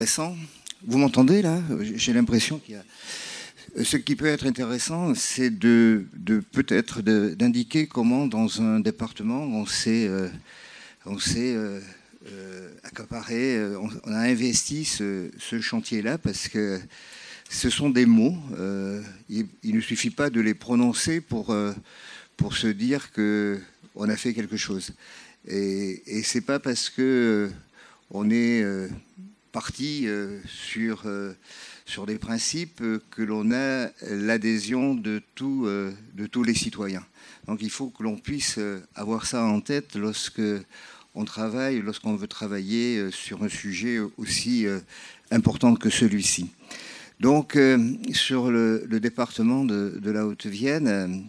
Intéressant. Vous m'entendez là? J'ai l'impression qu'il y a... Ce qui peut être intéressant, c'est peut-être d'indiquer comment dans un département on s'est accaparé, on a investi ce chantier-là parce que ce sont des mots. Il ne suffit pas de les prononcer pour se dire qu'on a fait quelque chose. Et c'est pas parce que on est parti sur des principes que l'on a l'adhésion de tous les citoyens. Donc il faut que l'on puisse avoir ça en tête lorsqu'on veut travailler sur un sujet aussi important que celui-ci. Donc sur le département de la Haute-Vienne,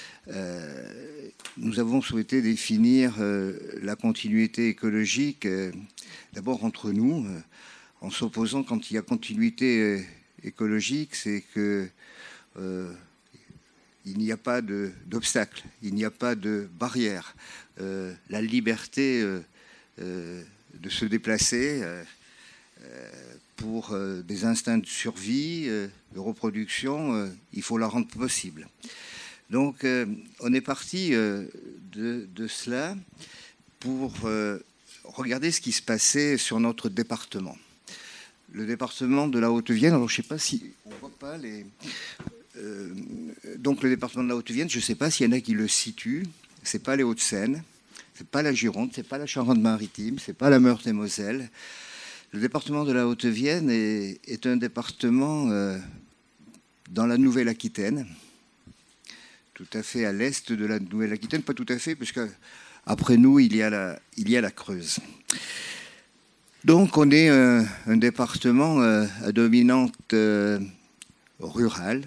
nous avons souhaité définir la continuité écologique d'abord entre nous, en s'opposant quand il y a continuité écologique, c'est que il n'y a pas d'obstacle, il n'y a pas de barrière. La liberté de se déplacer pour des instincts de survie, de reproduction, il faut la rendre possible. Donc on est parti de cela pour regarder ce qui se passait sur notre département. Le département de la Haute-Vienne, alors je ne sais pas si on ne voit pas les... donc le département de la Haute-Vienne, je ne sais pas s'il y en a qui le situent, ce n'est pas les Hauts-de-Seine, ce n'est pas la Gironde, ce n'est pas la Charente-Maritime, ce n'est pas la Meurthe-et-Moselle. Le département de la Haute-Vienne est un département dans la Nouvelle-Aquitaine, tout à fait à l'est de la Nouvelle-Aquitaine, pas tout à fait, puisque après nous, il y a la Creuse. Donc, on est un département à dominante rurale,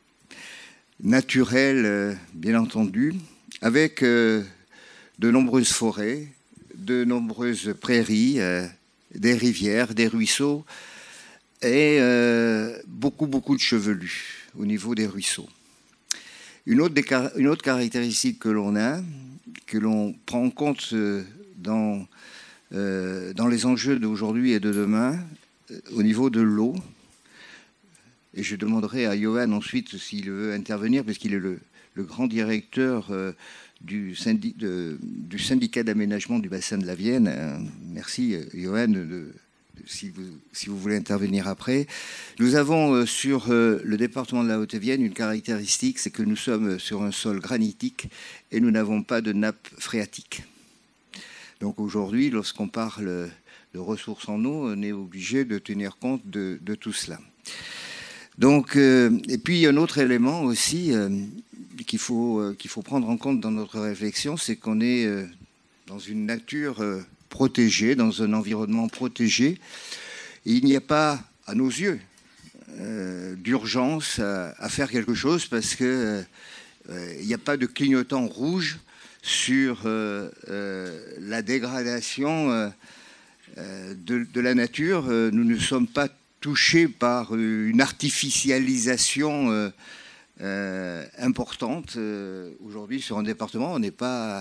naturelle, bien entendu, avec de nombreuses forêts, de nombreuses prairies, des rivières, des ruisseaux, et beaucoup de chevelus au niveau des ruisseaux. Une autre caractéristique que l'on prend en compte dans les enjeux d'aujourd'hui et de demain, au niveau de l'eau, et je demanderai à Johan ensuite s'il veut intervenir, parce qu'il est le grand directeur du syndicat d'aménagement du bassin de la Vienne. Merci Johan, si vous voulez intervenir après. Nous avons sur le département de la Haute-Vienne une caractéristique, c'est que nous sommes sur un sol granitique et nous n'avons pas de nappe phréatique. Donc aujourd'hui, lorsqu'on parle de ressources en eau, on est obligé de tenir compte de tout cela. Donc, et puis un autre élément aussi qu'il faut prendre en compte dans notre réflexion, c'est qu'on est dans une nature protégée, dans un environnement protégé. Et il n'y a pas, à nos yeux, d'urgence à faire quelque chose parce qu'il n'y a pas de clignotant rouge sur la dégradation de la nature. Nous ne sommes pas touchés par une artificialisation importante. Aujourd'hui, sur un département, il y a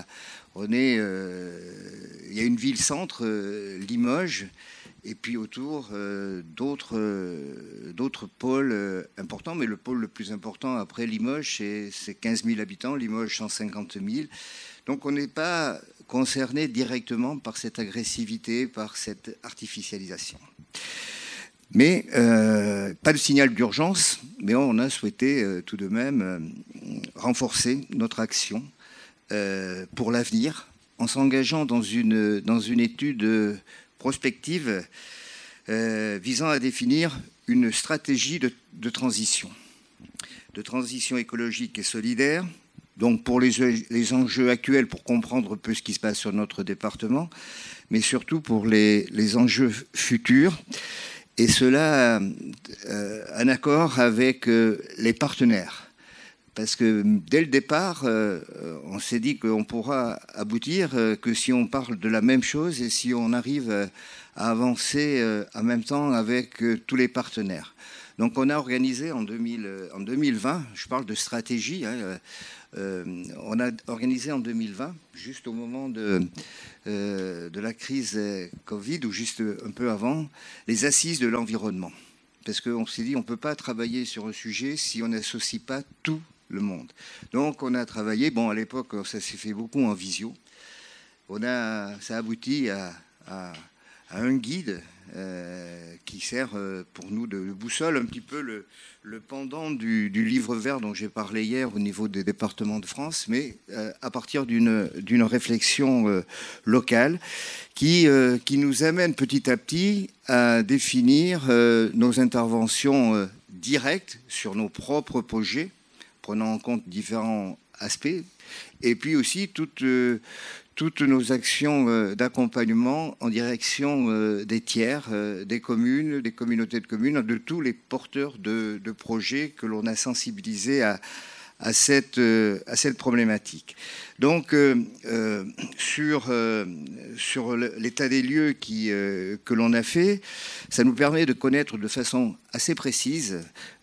une ville-centre, Limoges, et puis autour d'autres pôles importants, mais le pôle le plus important après Limoges, c'est 15 000 habitants, Limoges 150 000. Donc on n'est pas concerné directement par cette agressivité, par cette artificialisation. Mais pas de signal d'urgence, mais on a souhaité tout de même renforcer notre action pour l'avenir en s'engageant dans une étude prospective visant à définir une stratégie de transition écologique et solidaire, donc pour les enjeux actuels, pour comprendre un peu ce qui se passe sur notre département, mais surtout pour les enjeux futurs, et cela en accord avec les partenaires parce que dès le départ, on s'est dit qu'on pourra aboutir que si on parle de la même chose et si on arrive à avancer en même temps avec tous les partenaires. Donc on a organisé en 2020, je parle de stratégie, hein, on a organisé en 2020, juste au moment de la crise Covid, ou juste un peu avant, les assises de l'environnement. Parce qu'on s'est dit, on ne peut pas travailler sur un sujet si on n'associe pas tout le monde. Donc on a travaillé, bon à l'époque ça s'est fait beaucoup en visio, ça aboutit à un guide qui sert pour nous de boussole, un petit peu le pendant du livre vert dont j'ai parlé hier au niveau des départements de France, mais à partir d'une réflexion locale qui nous amène petit à petit à définir nos interventions directes sur nos propres projets, prenant en compte différents aspects, et puis aussi toutes nos actions d'accompagnement en direction des tiers, des communes, des communautés de communes, de tous les porteurs de projets que l'on a sensibilisés à cette problématique. Donc, sur l'état des lieux que l'on a fait, ça nous permet de connaître de façon assez précise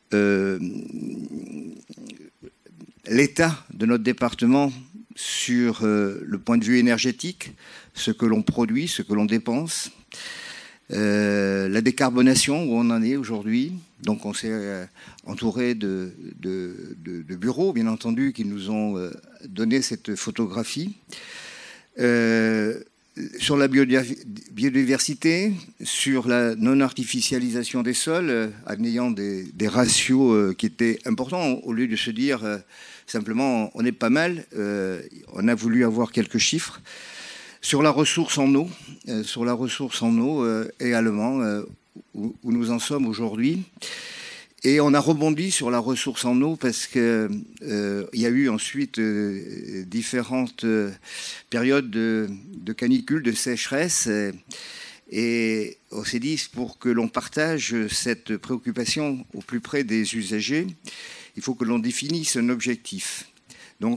l'état de notre département sur le point de vue énergétique, ce que l'on produit, ce que l'on dépense, la décarbonation, où on en est aujourd'hui. Donc on s'est entouré de bureaux, bien entendu, qui nous ont donné cette photographie. Sur la biodiversité, sur la non-artificialisation des sols, en ayant des ratios qui étaient importants, au lieu de se dire simplement on est pas mal, on a voulu avoir quelques chiffres. Sur la ressource en eau, également, où nous en sommes aujourd'hui. Et on a rebondi sur la ressource en eau parce qu'il y a eu ensuite différentes périodes de canicule, de sécheresse. Et on s'est dit, pour que l'on partage cette préoccupation au plus près des usagers, il faut que l'on définisse un objectif. Donc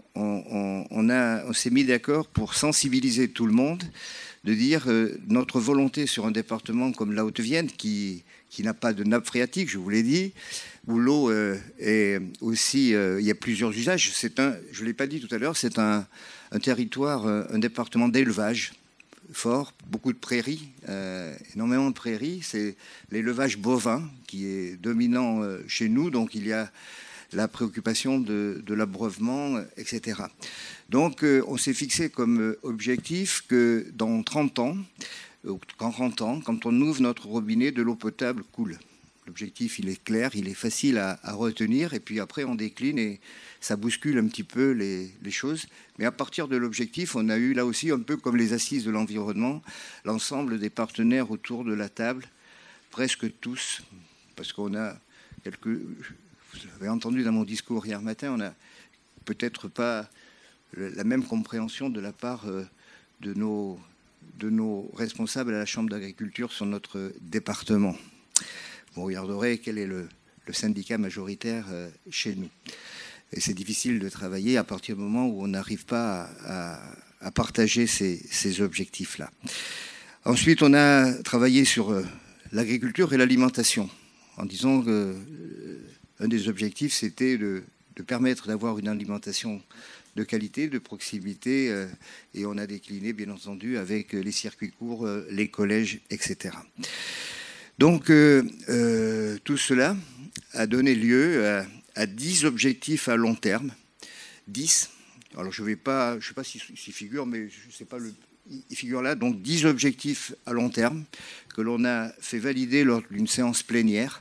on s'est mis d'accord pour sensibiliser tout le monde, de dire notre volonté sur un département comme la Haute-Vienne, qui n'a pas de nappe phréatique, je vous l'ai dit, où l'eau est aussi, il y a plusieurs usages. Je ne l'ai pas dit tout à l'heure, c'est un territoire, un département d'élevage fort, beaucoup de prairies, énormément de prairies. C'est l'élevage bovin qui est dominant chez nous, donc il y a la préoccupation de l'abreuvement, etc. Donc on s'est fixé comme objectif que dans 30 ans, quand on ouvre notre robinet, de l'eau potable coule. L'objectif, il est clair, il est facile à retenir, et puis après on décline et ça bouscule un petit peu les choses. Mais à partir de l'objectif, on a eu là aussi, un peu comme les assises de l'environnement, l'ensemble des partenaires autour de la table, presque tous, parce qu'on a quelques... Vous avez entendu dans mon discours hier matin, on n'a peut-être pas la même compréhension de la part de nos responsables à la Chambre d'agriculture sur notre département. Vous regarderez quel est le syndicat majoritaire chez nous. Et c'est difficile de travailler à partir du moment où on n'arrive pas à partager ces objectifs-là. Ensuite, on a travaillé sur l'agriculture et l'alimentation, en disant que un des objectifs, c'était de permettre d'avoir une alimentation de qualité, de proximité, et on a décliné, bien entendu, avec les circuits courts, les collèges, etc. Donc, tout cela a donné lieu à 10 objectifs à long terme. 10. Alors, je ne sais pas s'il figure, mais je ne sais pas, il figure là. Donc, 10 objectifs à long terme que l'on a fait valider lors d'une séance plénière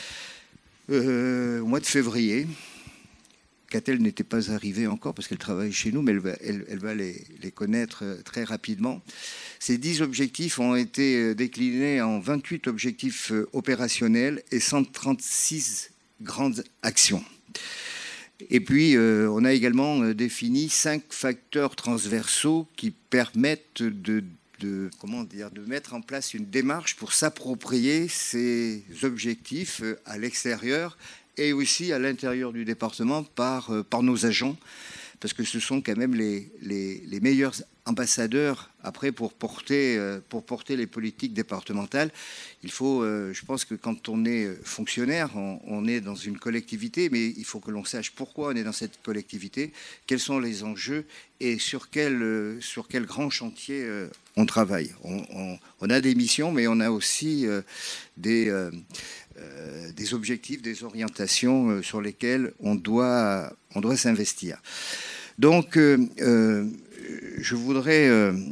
au mois de février. Catel n'était pas arrivée encore parce qu'elle travaille chez nous, mais elle va les connaître très rapidement. Ces 10 objectifs ont été déclinés en 28 objectifs opérationnels et 136 grandes actions. Et puis, on a également défini 5 facteurs transversaux qui permettent de mettre en place une démarche pour s'approprier ces objectifs à l'extérieur et aussi à l'intérieur du département par nos agents, parce que ce sont quand même les meilleurs ambassadeurs après pour porter les politiques départementales. Il faut, je pense que quand on est fonctionnaire, on est dans une collectivité, mais il faut que l'on sache pourquoi on est dans cette collectivité, quels sont les enjeux et sur quel grand chantier on travaille. On a des missions, mais on a aussi des objectifs, des orientations sur lesquelles on doit s'investir. Donc, je voudrais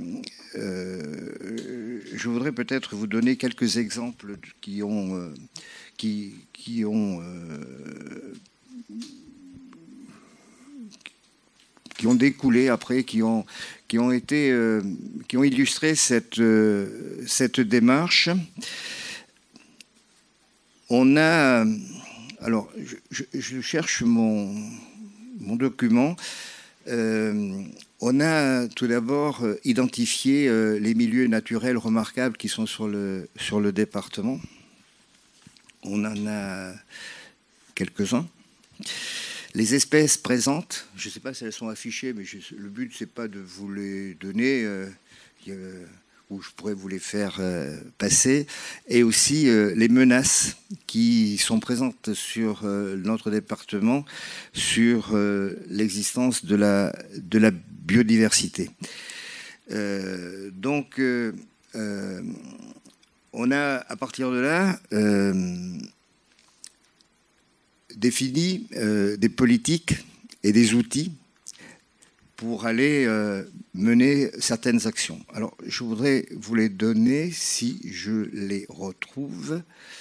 peut-être vous donner quelques exemples qui ont découlé après, qui ont illustré cette démarche. On a, alors, je cherche mon document. On a tout d'abord identifié les milieux naturels remarquables qui sont sur le département. On en a quelques-uns. Les espèces présentes, je ne sais pas si elles sont affichées, mais le but, c'est pas de vous les donner, ou je pourrais vous les faire passer, et aussi les menaces qui sont présentes sur notre département, sur l'existence de la biodiversité. Donc, on a, à partir de là, défini des politiques et des outils pour aller mener certaines actions. Alors, je voudrais vous les donner si je les retrouve.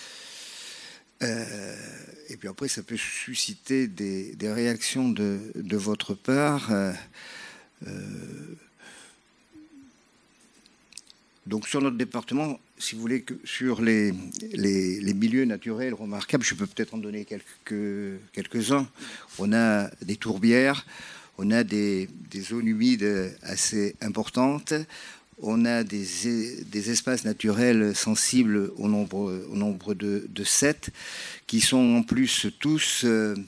Et puis après, ça peut susciter des réactions de votre part. Donc, sur notre département, si vous voulez, sur les milieux naturels remarquables, je peux peut-être en donner quelques-uns. On a des tourbières. On a des zones humides assez importantes. On a des espaces naturels sensibles au nombre de 7, qui sont en plus tous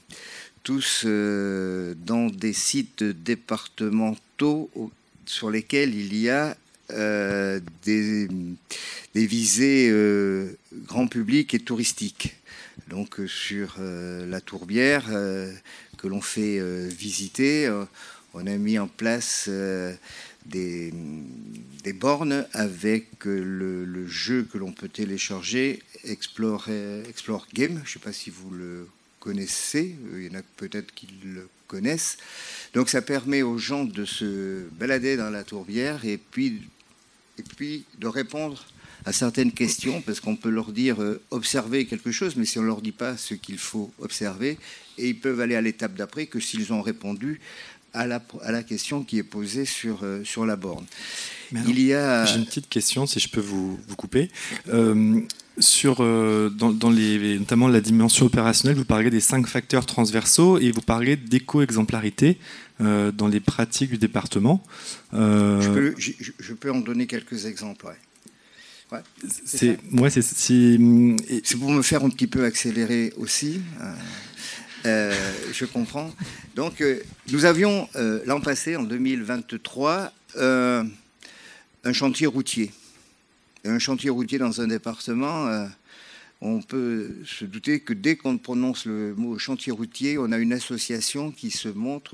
dans des sites départementaux sur lesquels il y a des visées grand public et touristiques. Donc sur la tourbière que l'on fait visiter, on a mis en place des bornes avec le jeu que l'on peut télécharger, Explore Game. Je ne sais pas si vous le connaissez, il y en a peut-être qui le connaissent. Donc ça permet aux gens de se balader dans la tourbière et puis de répondre à certaines questions, parce qu'on peut leur dire observer quelque chose, mais si on ne leur dit pas ce qu'il faut observer, et ils peuvent aller à l'étape d'après que s'ils ont répondu à la question qui est posée sur la borne. J'ai une petite question, si je peux vous couper. Notamment la dimension opérationnelle, vous parlez des 5 facteurs transversaux et vous parlez d'éco-exemplarité dans les pratiques du département. Je peux en donner quelques exemples, ouais. Ouais, c'est pour me faire un petit peu accélérer aussi. Je comprends. Donc, nous avions l'an passé, en 2023, un chantier routier. Un chantier routier dans un département, on peut se douter que dès qu'on prononce le mot chantier routier, on a une association qui se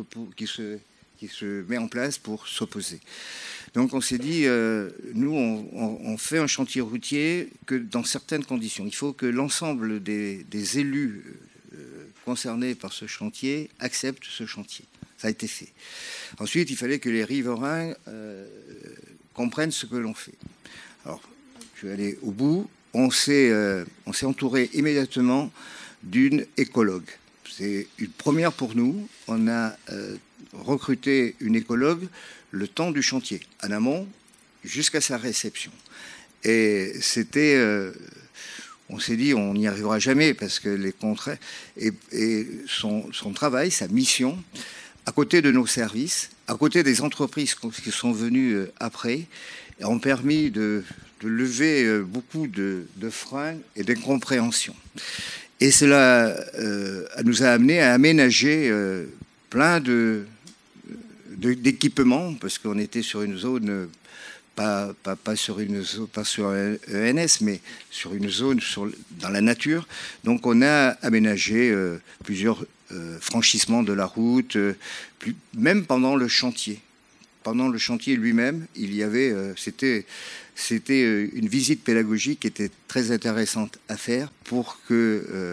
met en place pour s'opposer. Donc on s'est dit, nous, on fait un chantier routier que dans certaines conditions. Il faut que l'ensemble des élus concernés par ce chantier acceptent ce chantier. Ça a été fait. Ensuite, il fallait que les riverains comprennent ce que l'on fait. Alors, je vais aller au bout. On s'est entouré immédiatement d'une écologue. C'est une première pour nous. On a recruté une écologue le temps du chantier, en amont, jusqu'à sa réception. Et c'était... on s'est dit, on n'y arrivera jamais parce que les contrats... Et son travail, sa mission, à côté de nos services, à côté des entreprises qui sont venues après, ont permis de lever beaucoup de freins et d'incompréhensions. Et cela nous a amené à aménager plein d'équipements, parce qu'on était sur une zone, pas sur un ENS, mais sur une zone dans la nature. Donc on a aménagé plusieurs franchissements de la route, même pendant le chantier. Pendant le chantier lui-même, il y avait, c'était une visite pédagogique qui était très intéressante à faire pour que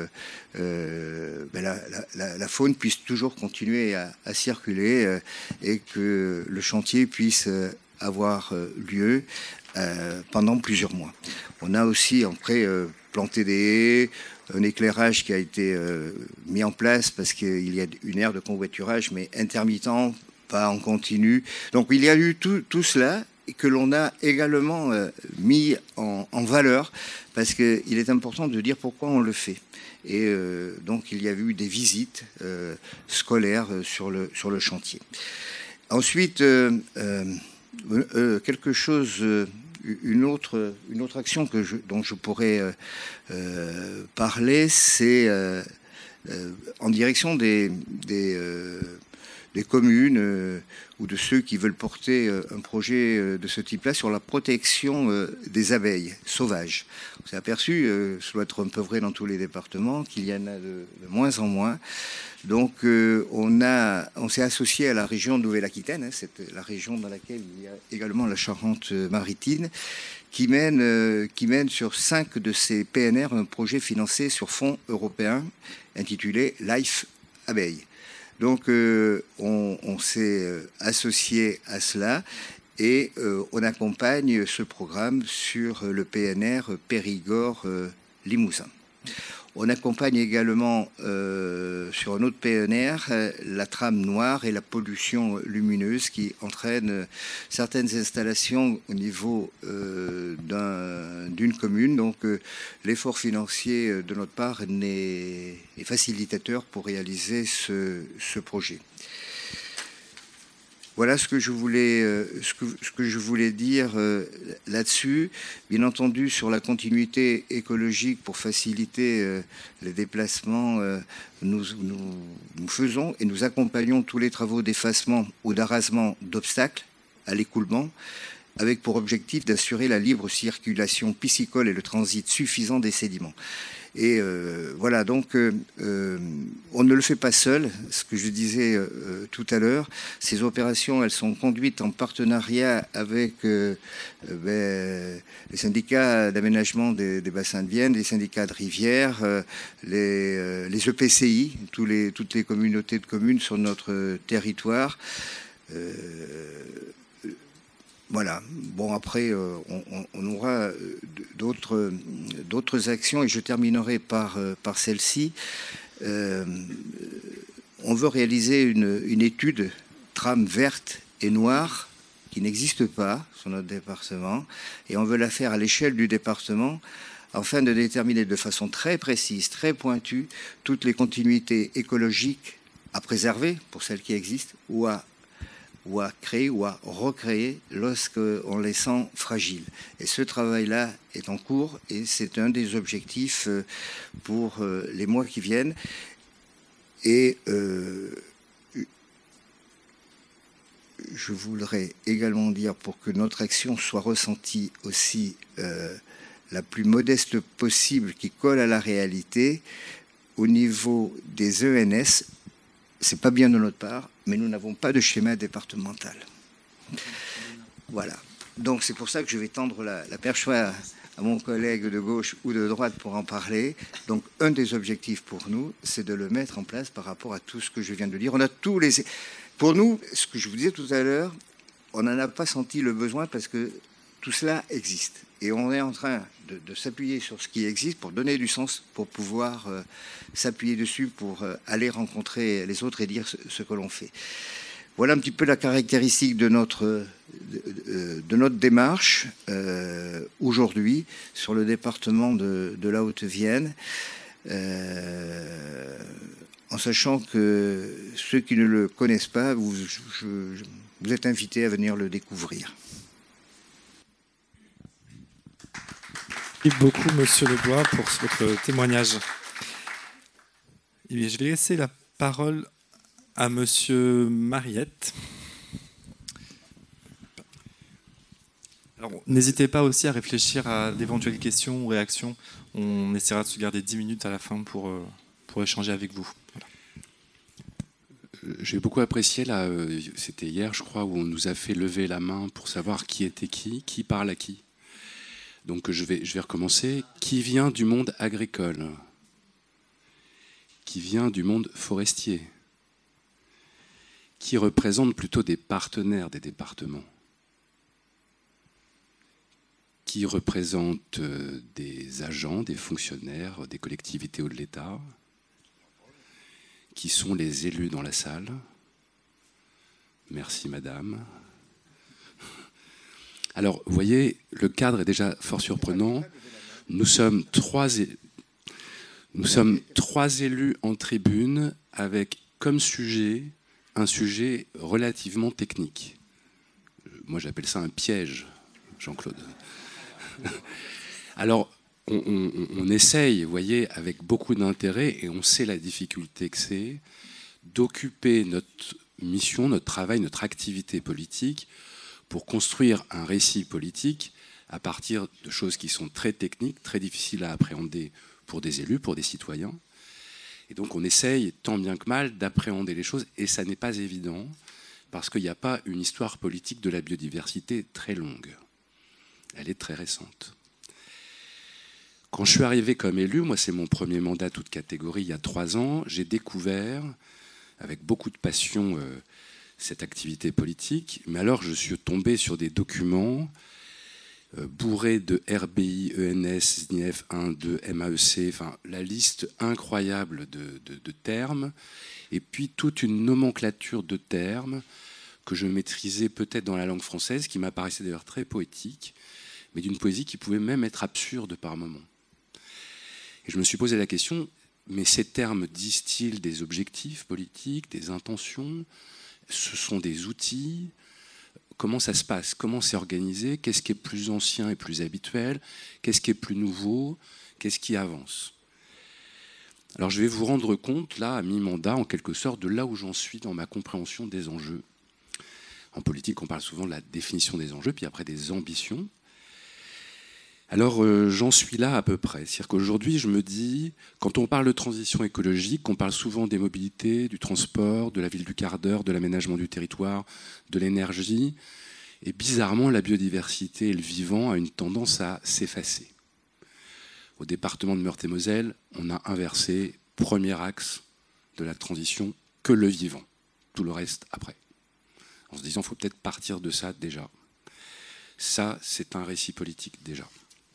la faune puisse toujours continuer à circuler et que le chantier puisse avoir lieu pendant plusieurs mois. On a aussi après planté des haies, un éclairage qui a été mis en place parce qu'il y a une aire de convoiturage, mais intermittent, pas en continu. Donc il y a eu tout cela que l'on a également mis en valeur, parce qu'il est important de dire pourquoi on le fait. Et donc il y a eu des visites scolaires sur le chantier. Ensuite, quelque chose, une autre action dont je pourrais parler, c'est en direction des communes ou de ceux qui veulent porter un projet de ce type-là sur la protection des abeilles sauvages. On s'est aperçu, ça doit être un peu vrai dans tous les départements, qu'il y en a de moins en moins. Donc on s'est associé à la région de Nouvelle-Aquitaine, c'est la région dans laquelle il y a également la Charente-Maritime, qui mène sur 5 de ces PNR un projet financé sur fonds européens intitulé Life Abeille. Donc on s'est associé à cela et on accompagne ce programme sur le PNR Périgord-Limousin. On accompagne également sur un autre PNR la trame noire et la pollution lumineuse qui entraîne certaines installations au niveau d'une commune. Donc l'effort financier de notre part est facilitateur pour réaliser ce projet. Voilà ce que je voulais dire là-dessus. Bien entendu, sur la continuité écologique, pour faciliter les déplacements, nous faisons et nous accompagnons tous les travaux d'effacement ou d'arasement d'obstacles à l'écoulement, avec pour objectif d'assurer la libre circulation piscicole et le transit suffisant des sédiments. Et voilà, donc on ne le fait pas seul, ce que je disais tout à l'heure. Ces opérations, elles sont conduites en partenariat avec les syndicats d'aménagement des bassins de Vienne, les syndicats de rivière, les EPCI, toutes les communautés de communes sur notre territoire. Voilà. Bon, après, on aura d'autres actions et je terminerai par celle-ci. On veut réaliser une étude trame verte et noire qui n'existe pas sur notre département et on veut la faire à l'échelle du département afin de déterminer de façon très précise, très pointue, toutes les continuités écologiques à préserver pour celles qui existent ou à créer ou à recréer lorsqu'on les sent fragiles. Et ce travail-là est en cours et c'est un des objectifs pour les mois qui viennent. Et je voudrais également dire, pour que notre action soit ressentie aussi la plus modeste possible, qui colle à la réalité, au niveau des ENS, c'est pas bien de notre part, mais nous n'avons pas de schéma départemental. Voilà. Donc c'est pour ça que je vais tendre la perche à mon collègue de gauche ou de droite pour en parler. Donc un des objectifs pour nous, c'est de le mettre en place par rapport à tout ce que je viens de dire. On a tous les... Pour nous, ce que je vous disais tout à l'heure, on n'en a pas senti le besoin parce que tout cela existe. Et on est en train de s'appuyer sur ce qui existe pour donner du sens, pour pouvoir s'appuyer dessus, pour aller rencontrer les autres et dire ce que l'on fait. Voilà un petit peu la caractéristique de notre démarche aujourd'hui sur le département de la Haute-Vienne, en sachant que ceux qui ne le connaissent pas, vous êtes invités à venir le découvrir. Merci beaucoup, Monsieur Lebois, pour votre témoignage. Eh bien, je vais laisser la parole à Monsieur Mariette. Alors, n'hésitez pas aussi à réfléchir à d'éventuelles questions ou réactions. On essaiera de se garder 10 minutes à la fin pour échanger avec vous. Voilà. J'ai beaucoup apprécié, là, c'était hier, je crois, où on nous a fait lever la main pour savoir qui était qui parle à qui. Donc je vais recommencer. Qui vient du monde agricole? Qui vient du monde forestier? Qui représente plutôt des partenaires des départements? Qui représente des agents, des fonctionnaires, des collectivités ou de l'État? Qui sont les élus dans la salle? Merci, madame. Alors, vous voyez, le cadre est déjà fort surprenant. Nous sommes trois élus en tribune avec comme sujet un sujet relativement technique. Moi, j'appelle ça un piège, Jean-Claude. Alors, on essaye, vous voyez, avec beaucoup d'intérêt, et on sait la difficulté que c'est, d'occuper notre mission, notre travail, notre activité politique pour construire un récit politique à partir de choses qui sont très techniques, très difficiles à appréhender pour des élus, pour des citoyens. Et donc on essaye, tant bien que mal, d'appréhender les choses, et ça n'est pas évident, parce qu'il n'y a pas une histoire politique de la biodiversité très longue. Elle est très récente. Quand je suis arrivé comme élu, moi c'est mon premier mandat toute catégorie il y a 3 ans, j'ai découvert avec beaucoup de passion cette activité politique, mais alors je suis tombé sur des documents bourrés de RBI, ENS, SNIEF 1, 2, MAEC, enfin la liste incroyable de termes, et puis toute une nomenclature de termes que je maîtrisais peut-être dans la langue française, qui m'apparaissait d'ailleurs très poétique, mais d'une poésie qui pouvait même être absurde par moments. Et je me suis posé la question, mais ces termes disent-ils des objectifs politiques, des intentions? Ce sont des outils? Comment ça se passe? Comment c'est organisé? Qu'est-ce qui est plus ancien et plus habituel? Qu'est-ce qui est plus nouveau? Qu'est-ce qui avance? Alors je vais vous rendre compte, là, à mi-mandat, en quelque sorte, de là où j'en suis dans ma compréhension des enjeux. En politique, on parle souvent de la définition des enjeux, puis après des ambitions. Alors j'en suis là à peu près. C'est-à-dire qu'aujourd'hui, je me dis, quand on parle de transition écologique, on parle souvent des mobilités, du transport, de la ville du quart d'heure, de l'aménagement du territoire, de l'énergie. Et bizarrement, la biodiversité et le vivant a une tendance à s'effacer. Au département de Meurthe-et-Moselle, on a inversé, premier axe de la transition, que le vivant. Tout le reste après. En se disant, il faut peut-être partir de ça déjà. Ça, c'est un récit politique déjà.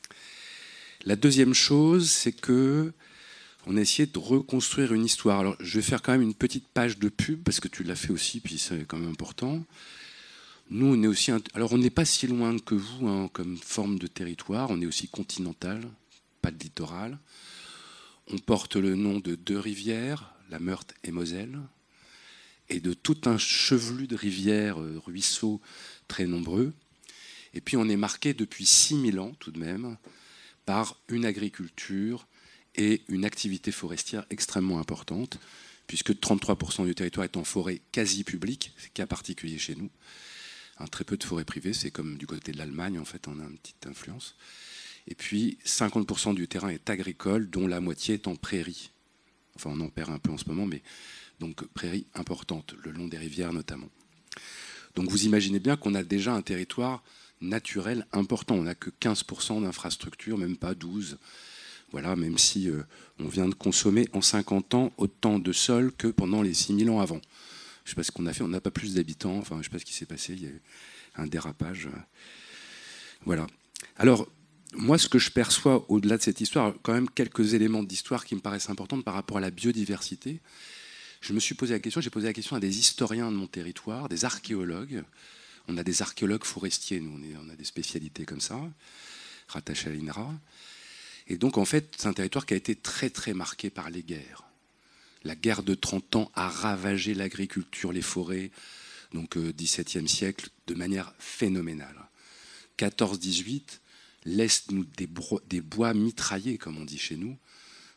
La deuxième chose, c'est que on a essayé de reconstruire une histoire. Alors, je vais faire quand même une petite page de pub, parce que tu l'as fait aussi, puis c'est quand même important. Nous, on est aussi... Alors, on n'est pas si loin que vous, hein, comme forme de territoire. On est aussi continental, pas de littoral. On porte le nom de 2 rivières, la Meurthe et Moselle, et de tout un chevelu de rivières, ruisseaux très nombreux. Et puis, on est marqué depuis 6000 ans, tout de même, par une agriculture et une activité forestière extrêmement importante, puisque 33% du territoire est en forêt quasi publique, c'est cas particulier chez nous. Très peu de forêt privée, c'est comme du côté de l'Allemagne, en fait, on a une petite influence. Et puis 50% du terrain est agricole, dont la moitié est en prairie. Enfin, on en perd un peu en ce moment, mais donc prairie importante, le long des rivières notamment. Donc vous imaginez bien qu'on a déjà un territoire naturel important. On n'a que 15% d'infrastructures, même pas 12%. Voilà, même si on vient de consommer en 50 ans autant de sol que pendant les 6000 ans avant. Je ne sais pas ce qu'on a fait, on n'a pas plus d'habitants, enfin je ne sais pas ce qui s'est passé, il y a eu un dérapage. Voilà. Alors, moi, ce que je perçois au-delà de cette histoire, quand même quelques éléments d'histoire qui me paraissent importants par rapport à la biodiversité. Je me suis posé la question, j'ai posé la question à des historiens de mon territoire, des archéologues. On a des archéologues forestiers, nous, on a des spécialités comme ça, rattachées à l'INRA. Et donc, en fait, c'est un territoire qui a été très, très marqué par les guerres. La guerre de 30 ans a ravagé l'agriculture, les forêts, donc XVIIe siècle, de manière phénoménale. 14-18 laisse nous des bois mitraillés, comme on dit chez nous.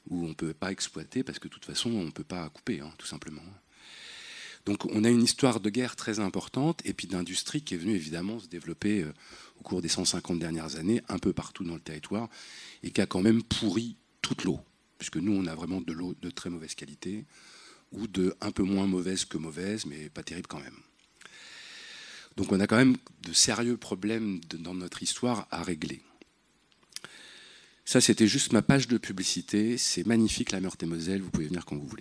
où on ne peut pas exploiter parce que de toute façon, on ne peut pas couper, tout simplement. Donc on a une histoire de guerre très importante et puis d'industrie qui est venue évidemment se développer au cours des 150 dernières années, un peu partout dans le territoire, et qui a quand même pourri toute l'eau, puisque nous, on a vraiment de l'eau de très mauvaise qualité, ou de un peu moins mauvaise que mauvaise, mais pas terrible quand même. Donc on a quand même de sérieux problèmes dans notre histoire à régler. Ça, c'était juste ma page de publicité. C'est magnifique, la Meurthe-et-Moselle. Vous pouvez venir quand vous voulez.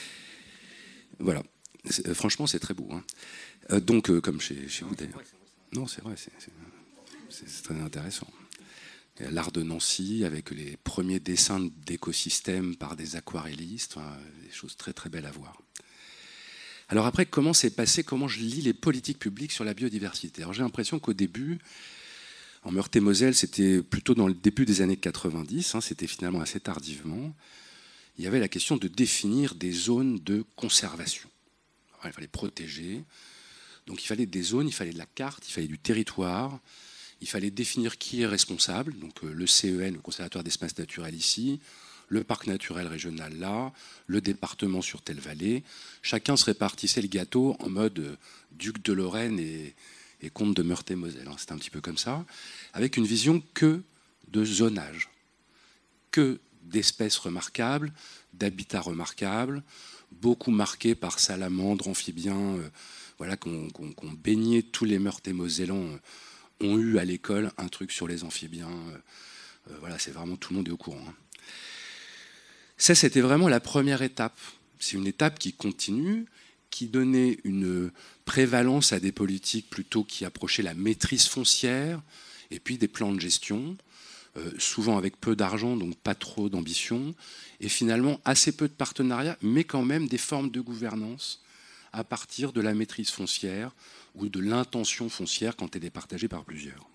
Voilà. Franchement, c'est très beau. Donc, comme chez vous d'ailleurs. Non, c'est vrai. C'est très intéressant. Il y a l'art de Nancy avec les premiers dessins d'écosystèmes par des aquarellistes. Des choses très très belles à voir. Alors après, comment c'est passé? Comment je lis les politiques publiques sur la biodiversité? Alors j'ai l'impression qu'au début, en Meurthe-et-Moselle, c'était plutôt dans le début des années 90, c'était finalement assez tardivement. Il y avait la question de définir des zones de conservation. Alors, il fallait protéger. Donc il fallait des zones, il fallait de la carte, il fallait du territoire, il fallait définir qui est responsable. Donc le CEN, le Conservatoire d'espaces naturels ici, le parc naturel régional là, le département sur telle vallée. Chacun se répartissait le gâteau en mode duc de Lorraine et comte de Meurthe-et-Moselle. C'était un petit peu comme ça, avec une vision que de zonage, que d'espèces remarquables, d'habitats remarquables, beaucoup marqués par salamandres, amphibiens, qu'on baignait. Tous les Meurthe-et-Mosellans ont eu à l'école un truc sur les amphibiens. C'est vraiment, tout le monde est au courant. Ça, c'était vraiment la première étape. C'est une étape qui continue, qui donnait une prévalence à des politiques plutôt qui approchaient la maîtrise foncière, et puis des plans de gestion, souvent avec peu d'argent, donc pas trop d'ambition, et finalement assez peu de partenariats, mais quand même des formes de gouvernance à partir de la maîtrise foncière ou de l'intention foncière quand elle est partagée par plusieurs.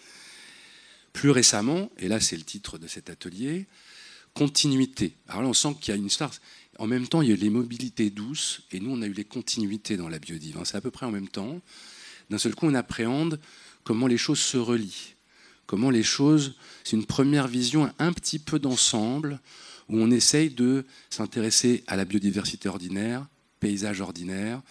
Plus récemment, et là c'est le titre de cet atelier, continuité. Alors là on sent qu'il y a une histoire. En même temps, il y a eu les mobilités douces, et nous, on a eu les continuités dans la biodive. C'est à peu près en même temps. D'un seul coup, on appréhende comment les choses se relient. Comment les choses... C'est une première vision un petit peu d'ensemble, où on essaye de s'intéresser à la biodiversité ordinaire, paysages ordinaires,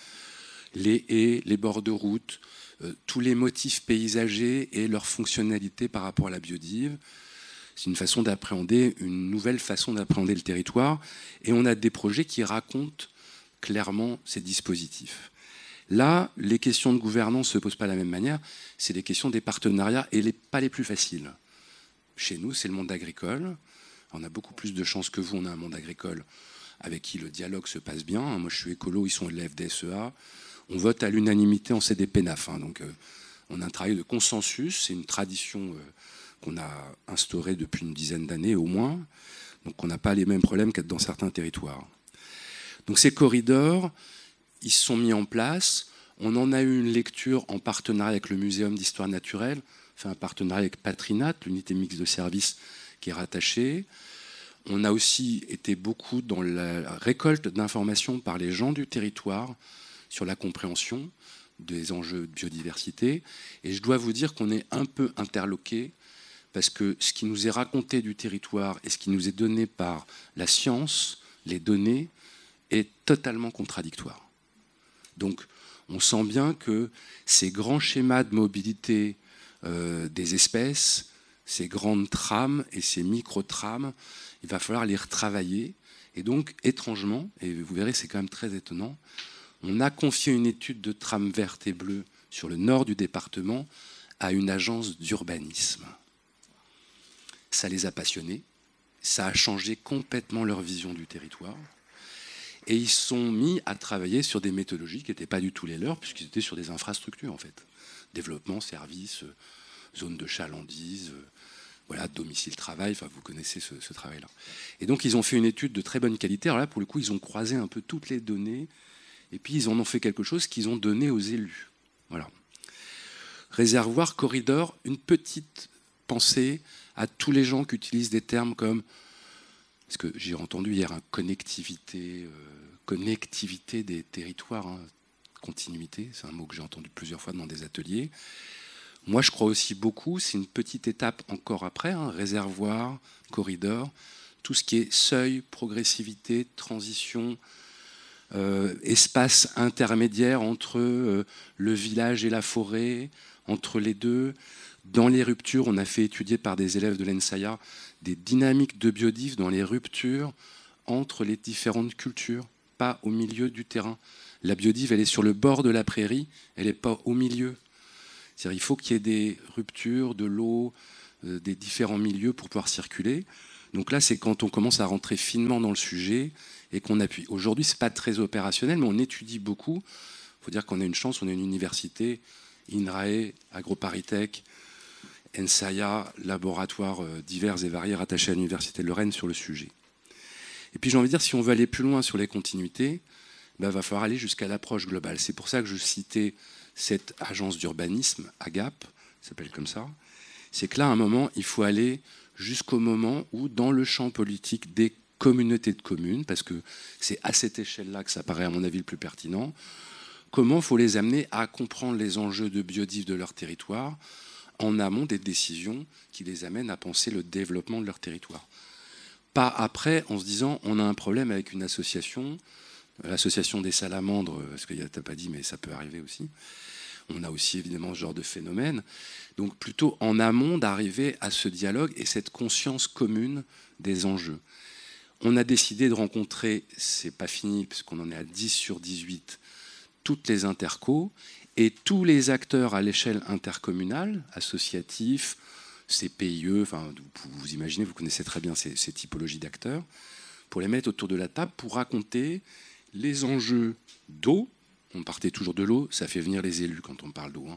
les haies, les bords de route, tous les motifs paysagers et leur fonctionnalité par rapport à la biodive. C'est une façon d'appréhender, une nouvelle façon d'appréhender le territoire. Et on a des projets qui racontent clairement ces dispositifs. Là, les questions de gouvernance ne se posent pas de la même manière. C'est les questions des partenariats et pas les plus faciles. Chez nous, c'est le monde agricole. On a beaucoup plus de chance que vous. On a un monde agricole avec qui le dialogue se passe bien. Moi, je suis écolo, ils sont de la FDSEA. On vote à l'unanimité en CDPNAF. Donc, on a un travail de consensus. C'est une tradition... qu'on a instauré depuis une dizaine d'années au moins. Donc on n'a pas les mêmes problèmes que dans certains territoires. Donc ces corridors, ils se sont mis en place. On en a eu une lecture en partenariat avec le Muséum d'histoire naturelle, un partenariat avec Patrinat, l'unité mixte de services qui est rattachée. On a aussi été beaucoup dans la récolte d'informations par les gens du territoire sur la compréhension des enjeux de biodiversité. Et je dois vous dire qu'on est un peu interloqués parce que ce qui nous est raconté du territoire et ce qui nous est donné par la science, les données, est totalement contradictoire. Donc, on sent bien que ces grands schémas de mobilité des espèces, ces grandes trames et ces micro-trames, il va falloir les retravailler. Et donc, étrangement, et vous verrez, c'est quand même très étonnant, on a confié une étude de trames vertes et bleues sur le nord du département à une agence d'urbanisme. Ça les a passionnés, ça a changé complètement leur vision du territoire. Et ils sont mis à travailler sur des méthodologies qui n'étaient pas du tout les leurs, puisqu'ils étaient sur des infrastructures, en fait. Développement, services, zone de chalandise, domicile-travail, vous connaissez ce travail-là. Et donc, ils ont fait une étude de très bonne qualité. Alors là, pour le coup, ils ont croisé un peu toutes les données, et puis ils en ont fait quelque chose qu'ils ont donné aux élus. Voilà. Réservoir, corridor, une petite pensée à tous les gens qui utilisent des termes comme... Parce que j'ai entendu hier connectivité des territoires, continuité, c'est un mot que j'ai entendu plusieurs fois dans des ateliers. Moi, je crois aussi beaucoup, c'est une petite étape encore après, réservoir, corridor, tout ce qui est seuil, progressivité, transition, espace intermédiaire entre le village et la forêt, entre les deux. Dans les ruptures, on a fait étudier par des élèves de l'ENSAIA des dynamiques de biodive dans les ruptures entre les différentes cultures, pas au milieu du terrain. La biodive, elle est sur le bord de la prairie, elle n'est pas au milieu. C'est-à-dire, il faut qu'il y ait des ruptures de l'eau, des différents milieux pour pouvoir circuler. Donc là, c'est quand on commence à rentrer finement dans le sujet et qu'on appuie. Aujourd'hui, ce n'est pas très opérationnel, mais on étudie beaucoup. Il faut dire qu'on a une chance, on a une université, INRAE, AgroParisTech, ENSAIA, laboratoires divers et variés rattachés à l'Université de Lorraine sur le sujet. Et puis j'ai envie de dire, si on veut aller plus loin sur les continuités, il va falloir aller jusqu'à l'approche globale. C'est pour ça que je citais cette agence d'urbanisme, AGAP, ça s'appelle comme ça. C'est que là, à un moment, il faut aller jusqu'au moment où, dans le champ politique des communautés de communes, parce que c'est à cette échelle-là que ça paraît, à mon avis, le plus pertinent, comment il faut les amener à comprendre les enjeux de biodive de leur territoire en amont des décisions qui les amènent à penser le développement de leur territoire. Pas après, en se disant, on a un problème avec une association, l'association des salamandres, parce que tu n'as pas dit, mais ça peut arriver aussi. On a aussi évidemment ce genre de phénomène. Donc plutôt en amont d'arriver à ce dialogue et cette conscience commune des enjeux. On a décidé de rencontrer, c'est pas fini, parce qu'on en est à 10 sur 18, toutes les intercos et tous les acteurs à l'échelle intercommunale, associatifs, CPIE, enfin, vous imaginez, vous connaissez très bien ces typologies d'acteurs, pour les mettre autour de la table pour raconter les enjeux d'eau. On partait toujours de l'eau, ça fait venir les élus quand on parle d'eau.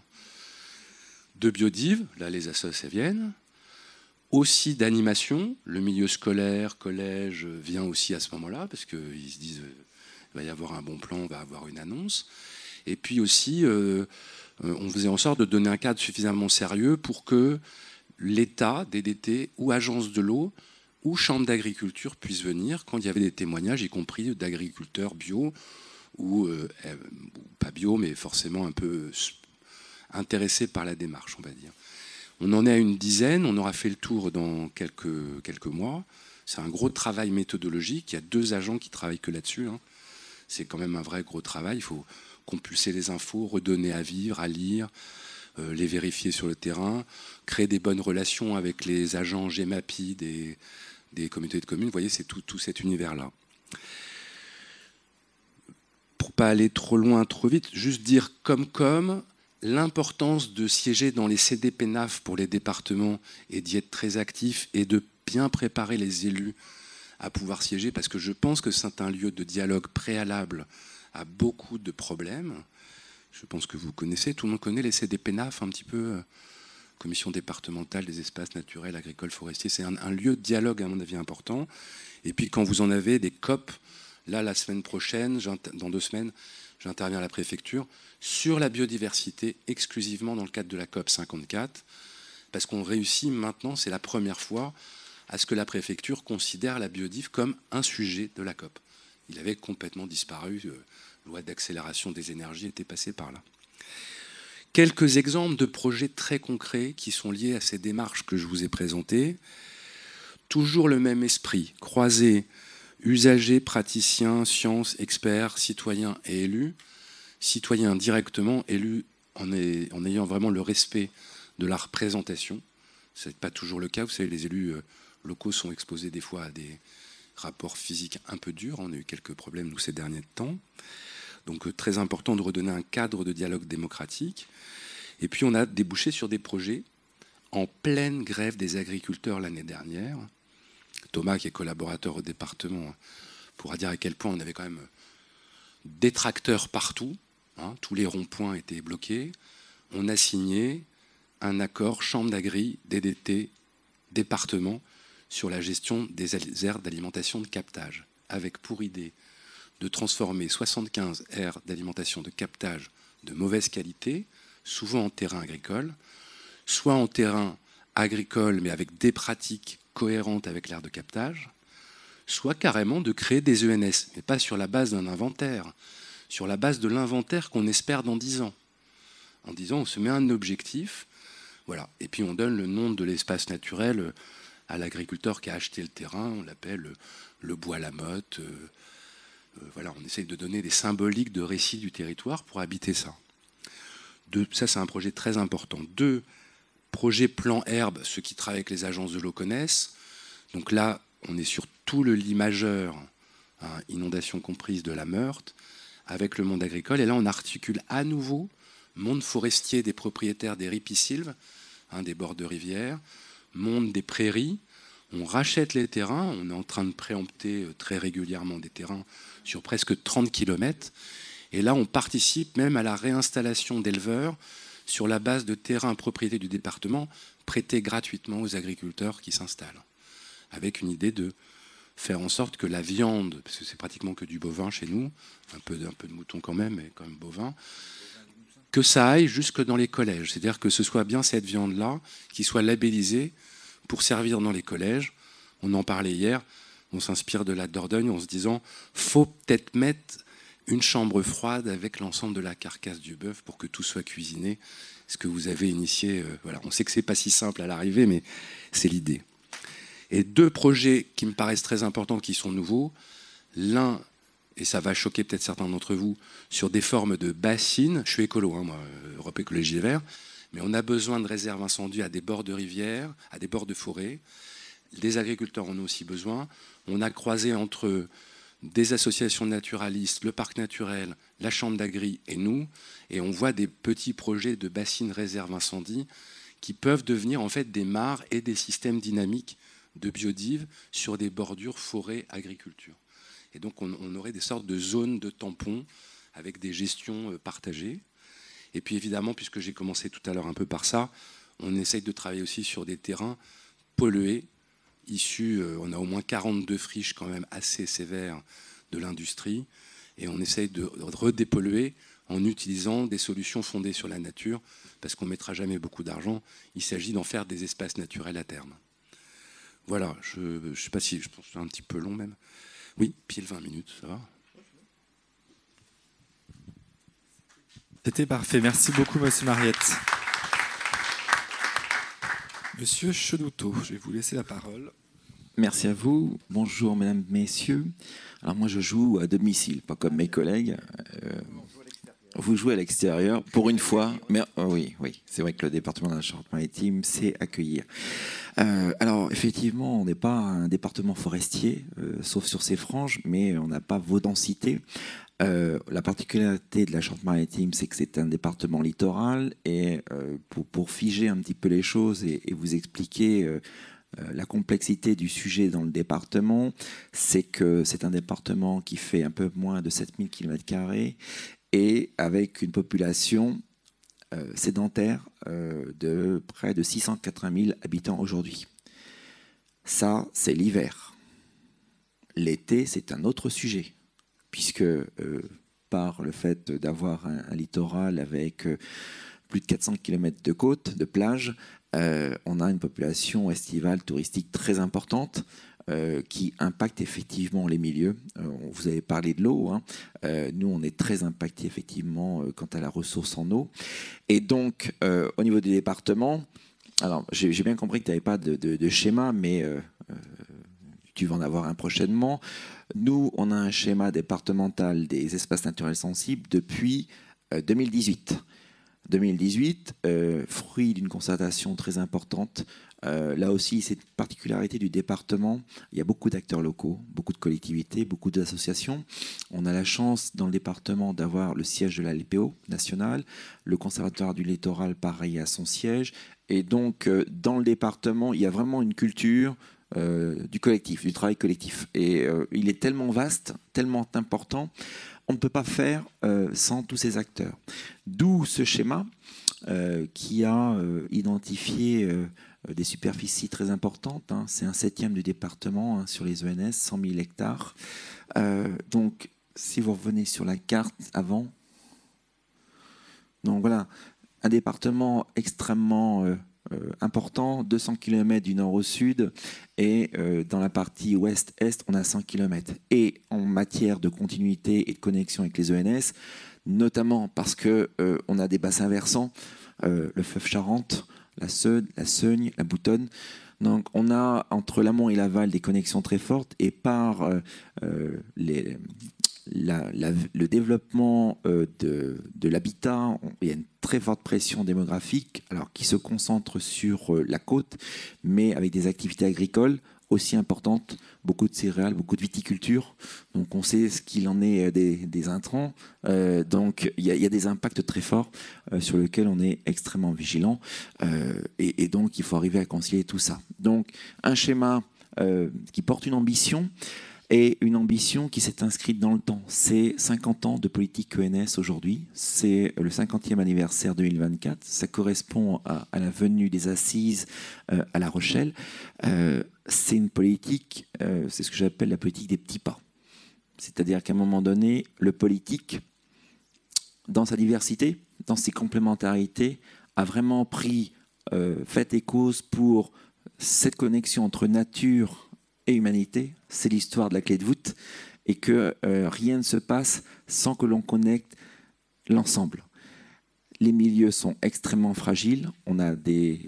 De biodive, là les associations viennent. Aussi d'animation, le milieu scolaire, collège vient aussi à ce moment-là, parce qu'ils se disent il va y avoir un bon plan, on va avoir une annonce. Et puis aussi, on faisait en sorte de donner un cadre suffisamment sérieux pour que l'État, DDT ou agence de l'eau ou chambre d'agriculture puissent venir quand il y avait des témoignages, y compris d'agriculteurs bio ou pas bio, mais forcément un peu intéressés par la démarche, on va dire. On en est à une dizaine, on aura fait le tour dans quelques mois. C'est un gros travail méthodologique, il y a 2 agents qui travaillent que là-dessus. C'est quand même un vrai gros travail, il faut compulser les infos, redonner à vivre, à lire, les vérifier sur le terrain, créer des bonnes relations avec les agents GEMAPI des communautés de communes. Vous voyez, c'est tout cet univers-là. Pour ne pas aller trop loin, trop vite, juste dire comme l'importance de siéger dans les CDPNAF pour les départements et d'y être très actif et de bien préparer les élus à pouvoir siéger, parce que je pense que c'est un lieu de dialogue préalable à beaucoup de problèmes. Je pense que vous connaissez, tout le monde connaît les CDPNAF un petit peu, Commission départementale des espaces naturels, agricoles, forestiers. C'est un lieu de dialogue, à mon avis, important. Et puis quand vous en avez des COP, là, la semaine prochaine, dans 2 semaines, j'interviens à la préfecture sur la biodiversité, exclusivement dans le cadre de la COP 54, parce qu'on réussit maintenant, c'est la première fois, à ce que la préfecture considère la biodive comme un sujet de la COP. Il avait complètement disparu, loi d'accélération des énergies était passée par là. Quelques exemples de projets très concrets qui sont liés à ces démarches que je vous ai présentées. Toujours le même esprit, croiser usagers, praticiens, sciences, experts, citoyens et élus. Citoyens directement, élus en ayant vraiment le respect de la représentation. Ce n'est pas toujours le cas. Vous savez, les élus locaux sont exposés des fois à des rapports physiques un peu durs. On a eu quelques problèmes, nous, ces derniers temps. Donc, très important de redonner un cadre de dialogue démocratique. Et puis, on a débouché sur des projets en pleine grève des agriculteurs l'année dernière. Thomas, qui est collaborateur au département, pourra dire à quel point on avait quand même des tracteurs partout. Tous les ronds-points étaient bloqués. On a signé un accord chambre d'agri, DDT, département, sur la gestion des aires d'alimentation de captage, avec pour idée de transformer 75 aires d'alimentation de captage de mauvaise qualité, souvent en terrain agricole, soit en terrain agricole, mais avec des pratiques cohérentes avec l'aire de captage, soit carrément de créer des ENS, mais pas sur la base d'un inventaire, sur la base de l'inventaire qu'on espère dans 10 ans. En disant, on se met un objectif, voilà, et puis on donne le nom de l'espace naturel à l'agriculteur qui a acheté le terrain, on l'appelle le bois la motte. Voilà, on essaye de donner des symboliques de récit du territoire pour habiter ça. Ça, c'est un projet très important. 2, projet plan herbe, ceux qui travaillent avec les agences de l'eau connaissent. Donc là, on est sur tout le lit majeur, hein, inondation comprise de la Meurthe, avec le monde agricole. Et là, on articule à nouveau monde forestier des propriétaires des ripisylves, hein, des bords de rivière, monde des prairies. On rachète les terrains, on est en train de préempter très régulièrement des terrains sur presque 30 km. Et là, on participe même à la réinstallation d'éleveurs sur la base de terrains propriété du département prêtés gratuitement aux agriculteurs qui s'installent, avec une idée de faire en sorte que la viande, parce que c'est pratiquement que du bovin chez nous, un peu de mouton quand même, mais quand même bovin, que ça aille jusque dans les collèges. C'est-à-dire que ce soit bien cette viande-là qui soit labellisée pour servir dans les collèges. On en parlait hier, on s'inspire de la Dordogne en se disant faut peut-être mettre une chambre froide avec l'ensemble de la carcasse du bœuf pour que tout soit cuisiné. Ce que vous avez initié, voilà. On sait que c'est pas si simple à l'arrivée, mais c'est l'idée. Et 2 projets qui me paraissent très importants, qui sont nouveaux. L'un, et ça va choquer peut-être certains d'entre vous, sur des formes de bassines. Je suis écolo, hein, moi, Europe Écologie Les Verts. Mais on a besoin de réserves incendies à des bords de rivières, à des bords de forêt. Les agriculteurs en ont aussi besoin. On a croisé entre des associations naturalistes, le parc naturel, la chambre d'agri et nous, et on voit des petits projets de bassines réserves incendies qui peuvent devenir en fait des mares et des systèmes dynamiques de biodive sur des bordures forêt-agriculture. Et donc on aurait des sortes de zones de tampons avec des gestions partagées. Et puis évidemment, puisque j'ai commencé tout à l'heure un peu par ça, on essaye de travailler aussi sur des terrains pollués, issus, on a au moins 42 friches quand même assez sévères de l'industrie, et on essaye de redépolluer en utilisant des solutions fondées sur la nature, parce qu'on ne mettra jamais beaucoup d'argent, il s'agit d'en faire des espaces naturels à terme. Voilà, je ne sais pas si, je pense que c'est un petit peu long même. Oui, pile 20 minutes, ça va. C'était parfait. Merci beaucoup, Monsieur Mariette. Monsieur Chedoutot, je vais vous laisser la parole. Merci à vous. Bonjour, mesdames, messieurs. Alors moi, je joue à domicile, pas comme mes collègues. Vous jouez à l'extérieur, pour une fois. Mais oui, c'est vrai que le département de la Charente-Maritime sait accueillir. Alors, effectivement, on n'est pas un département forestier, sauf sur ses franges, mais on n'a pas vos densités. La particularité de la Charente-Maritime, c'est que c'est un département littoral. Et pour figer un petit peu les choses et vous expliquer la complexité du sujet dans le département, c'est que c'est un département qui fait un peu moins de 7000 km² et avec une population sédentaire de près de 680 000 habitants aujourd'hui. Ça, c'est l'hiver. L'été, c'est un autre sujet, puisque par le fait d'avoir un littoral avec plus de 400 km de côte, de plage, on a une population estivale touristique très importante qui impacte effectivement les milieux. Vous avez parlé de l'eau, hein. Nous, on est très impacté effectivement quant à la ressource en eau. Et donc, au niveau du département, alors j'ai bien compris que tu n'avais pas de schéma, mais tu vas en avoir un prochainement. Nous, on a un schéma départemental des espaces naturels sensibles depuis 2018. 2018, fruit d'une concertation très importante. Là aussi, c'est une particularité du département. Il y a beaucoup d'acteurs locaux, beaucoup de collectivités, beaucoup d'associations. On a la chance dans le département d'avoir le siège de la LPO nationale, le Conservatoire du littoral, pareil, à son siège. Et donc, dans le département, il y a vraiment une culture du collectif, du travail collectif. Et il est tellement vaste, tellement important, on ne peut pas faire sans tous ces acteurs. D'où ce schéma qui a identifié des superficies très importantes. Hein. C'est un 7e du département, hein, sur les ENS, 100 000 hectares. Donc, si vous revenez sur la carte avant, donc voilà, un département extrêmement important, 200 km du nord au sud, et dans la partie ouest-est, on a 100 km. Et en matière de continuité et de connexion avec les ENS, notamment parce qu'on a des bassins versants, le fleuve Charente, la Seine, la Seugne, la Boutonne. Donc on a entre l'amont et l'aval des connexions très fortes, et par le développement de l'habitat, il y a une très forte pression démographique, alors qui se concentre sur la côte, mais avec des activités agricoles aussi importantes, beaucoup de céréales, beaucoup de viticulture. Donc on sait ce qu'il en est des intrants. Donc il y a des impacts très forts sur lesquels on est extrêmement vigilant. Et donc il faut arriver à concilier tout ça. Donc un schéma qui porte une ambition, et une ambition qui s'est inscrite dans le temps. C'est 50 ans de politique ENS aujourd'hui. C'est le 50e anniversaire 2024. Ça correspond à la venue des assises à La Rochelle. C'est une politique, c'est ce que j'appelle la politique des petits pas. C'est-à-dire qu'à un moment donné, le politique, dans sa diversité, dans ses complémentarités, a vraiment pris fait et cause pour cette connexion entre nature et humanité. C'est l'histoire de la clé de voûte, et que rien ne se passe sans que l'on connecte l'ensemble. Les milieux sont extrêmement fragiles, on a des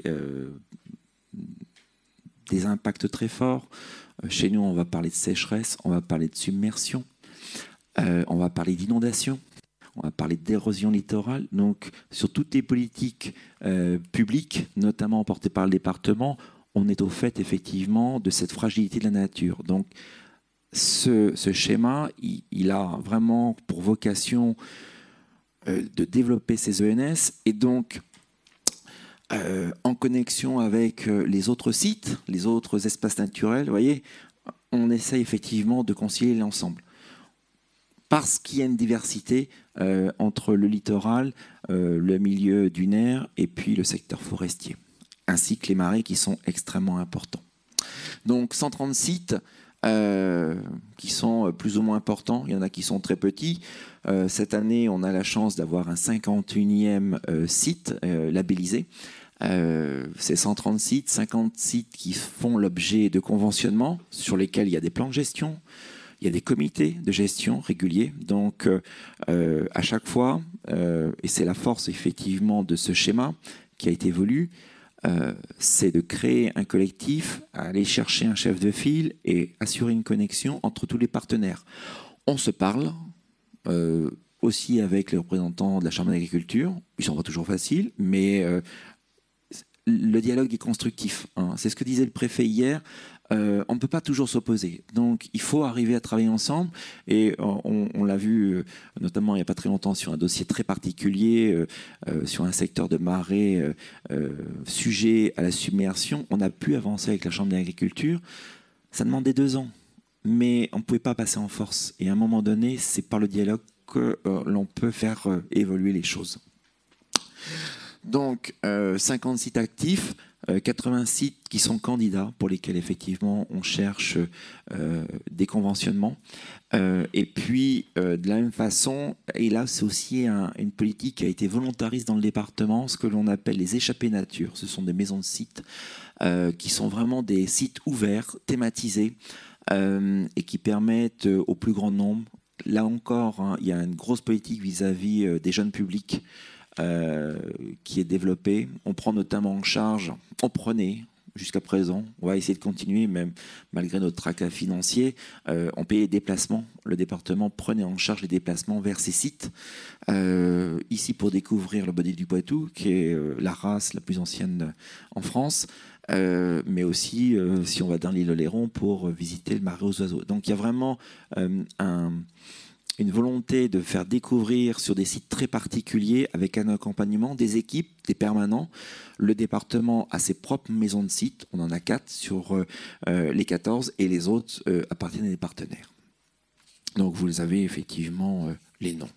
impacts très forts. Chez nous, on va parler de sécheresse, on va parler de submersion, on va parler d'inondation, on va parler d'érosion littorale. Donc sur toutes les politiques publiques, notamment portées par le département, on est au fait effectivement de cette fragilité de la nature. Donc ce schéma, il a vraiment pour vocation de développer ces ENS, et donc en connexion avec les autres sites, les autres espaces naturels, vous voyez, on essaie effectivement de concilier l'ensemble. Parce qu'il y a une diversité entre le littoral, le milieu dunaire et puis le secteur forestier, ainsi que les marais qui sont extrêmement importants. Donc 130 sites qui sont plus ou moins importants, il y en a qui sont très petits. Cette année, on a la chance d'avoir un 51e site labellisé. C'est 130 sites, 50 sites qui font l'objet de conventionnements sur lesquels il y a des plans de gestion, il y a des comités de gestion réguliers. Donc à chaque fois, et c'est la force effectivement de ce schéma qui a été voulu, c'est de créer un collectif, aller chercher un chef de file et assurer une connexion entre tous les partenaires. On se parle aussi avec les représentants de la Chambre d'agriculture. Ils ne sont pas toujours faciles, mais le dialogue est constructif. C'est ce que disait le préfet hier. On ne peut pas toujours s'opposer. Donc, il faut arriver à travailler ensemble. Et on l'a vu, notamment il n'y a pas très longtemps, sur un dossier très particulier, sur un secteur de marais sujet à la submersion. On a pu avancer avec la Chambre d'agriculture. Ça demandait 2 ans. Mais on ne pouvait pas passer en force. Et à un moment donné, c'est par le dialogue que l'on peut faire évoluer les choses. Donc, 50 sites actifs, 80 sites qui sont candidats, pour lesquels effectivement on cherche des conventionnements. Et puis, de la même façon, et là c'est aussi une politique qui a été volontariste dans le département, ce que l'on appelle les échappées nature. Ce sont des maisons de sites qui sont vraiment des sites ouverts, thématisés, et qui permettent au plus grand nombre. Là encore, il y a une grosse politique vis-à-vis des jeunes publics qui est développée. On prend notamment en charge, on prenait jusqu'à présent, on va essayer de continuer, même malgré notre tracas financier, on payait les déplacements. Le département prenait en charge les déplacements vers ces sites. Ici, pour découvrir le Baudet du Poitou, qui est la race la plus ancienne en France, mais aussi, si on va dans l'île Oléron, pour visiter le marais aux oiseaux. Donc il y a vraiment une volonté de faire découvrir sur des sites très particuliers, avec un accompagnement des équipes, des permanents. Le département a ses propres maisons de sites, on en a 4 sur les 14, et les autres appartiennent à des partenaires. Donc vous avez effectivement les noms.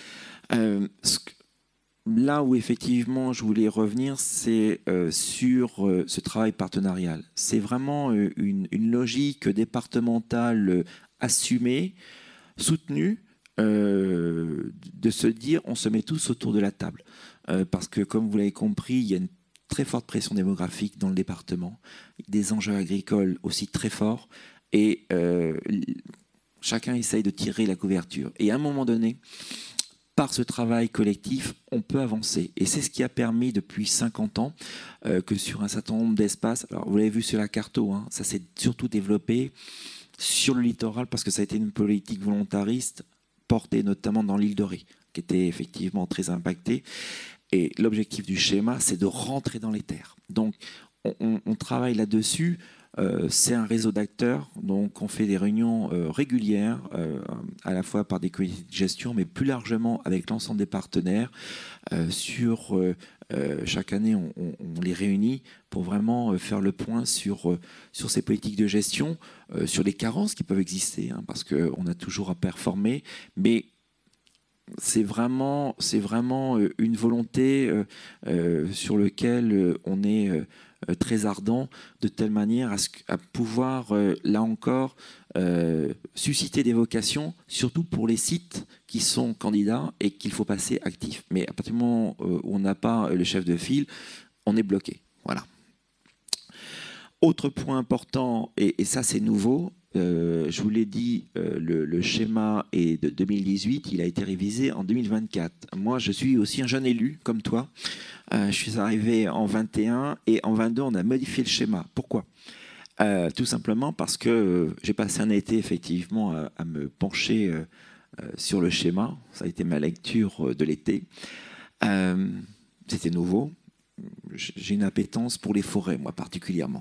Là où effectivement je voulais revenir, c'est sur ce travail partenarial. C'est vraiment une logique départementale assumée, soutenu, de se dire on se met tous autour de la table. Parce que comme vous l'avez compris, il y a une très forte pression démographique dans le département, des enjeux agricoles aussi très forts, et chacun essaye de tirer la couverture. Et à un moment donné, par ce travail collectif, on peut avancer. Et c'est ce qui a permis depuis 50 ans que sur un certain nombre d'espaces, alors vous l'avez vu sur la Carto, hein, ça s'est surtout développé sur le littoral parce que ça a été une politique volontariste portée notamment dans l'île de Ré, qui était effectivement très impactée. Et l'objectif du schéma, c'est de rentrer dans les terres. Donc, on travaille là-dessus. C'est un réseau d'acteurs, donc on fait des réunions régulières, à la fois par des comités de gestion, mais plus largement avec l'ensemble des partenaires. Chaque année, on les réunit pour vraiment faire le point sur ces politiques de gestion, sur les carences qui peuvent exister, hein, parce qu'on a toujours à performer, mais c'est vraiment une volonté sur laquelle on est très ardent, de telle manière à pouvoir, là encore, susciter des vocations, surtout pour les sites qui sont candidats et qu'il faut passer actif. Mais à partir du moment où on n'a pas le chef de file, on est bloqué. Voilà. Autre point important, et ça c'est nouveau, je vous l'ai dit, le schéma est de 2018, il a été révisé en 2024. Moi, je suis aussi un jeune élu, comme toi. Je suis arrivé en 21 et en 22, on a modifié le schéma. Pourquoi ? Tout simplement parce que j'ai passé un été, effectivement, à me pencher sur le schéma. Ça a été ma lecture de l'été. C'était nouveau. J'ai une appétence pour les forêts, moi, particulièrement.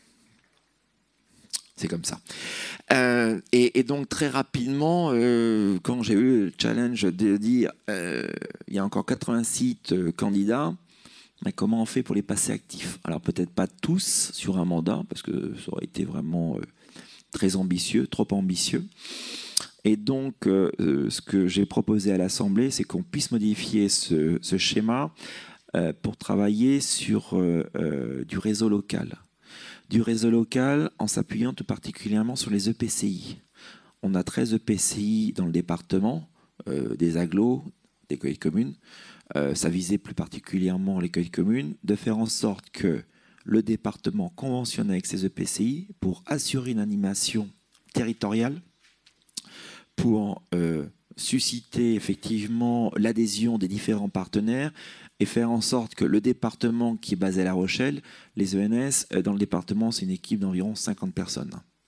C'est comme ça. Et donc, très rapidement, quand j'ai eu le challenge de dire il y a encore 80 sites candidats, mais comment on fait pour les passer actifs? Alors, peut-être pas tous sur un mandat, parce que ça aurait été vraiment très ambitieux, trop ambitieux. Et donc, ce que j'ai proposé à l'Assemblée, c'est qu'on puisse modifier ce schéma pour travailler sur du réseau local. Du réseau local en s'appuyant tout particulièrement sur les EPCI. On a 13 EPCI dans le département, des agglos, des communautés communes. Ça visait plus particulièrement les communautés communes, de faire en sorte que le département conventionne avec ces EPCI pour assurer une animation territoriale, pour susciter effectivement l'adhésion des différents partenaires et faire en sorte que le département qui est basé à La Rochelle, les ENS, dans le département, c'est une équipe d'environ 50 personnes.